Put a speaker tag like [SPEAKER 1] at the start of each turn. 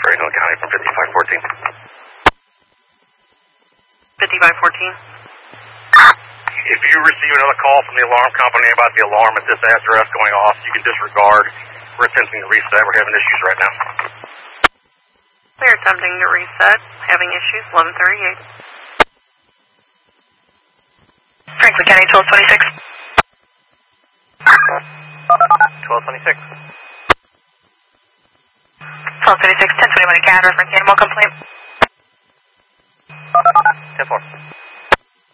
[SPEAKER 1] Grayhill County from 5514.
[SPEAKER 2] 5514.
[SPEAKER 1] If you receive another call from the alarm company about the alarm at this address going off, you can disregard. We're attempting to reset. We're having issues right now.
[SPEAKER 2] We're attempting to reset. Having issues. 1138. Franklin County 1226.
[SPEAKER 1] 1226.
[SPEAKER 2] 1226, 1021 cat reference animal complaint.
[SPEAKER 1] 10-4.